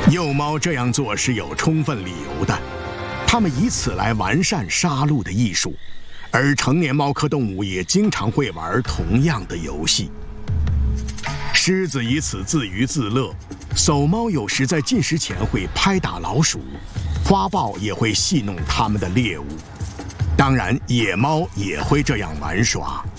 幼猫这样做是有充分理由的，它们以此来完善杀戮的艺术，而成年猫科动物也经常会玩同样的游戏。狮子以此自娱自乐，叟猫有时在进食前会拍打老鼠，花豹也会戏弄它们的猎物。当然，野猫也会这样玩耍。